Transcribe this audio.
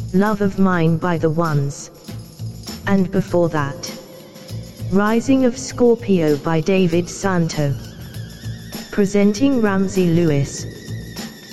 Love of Mine by The Ones. And before that, Rising of Scorpio by David Santo. Presenting Ramsey Lewis.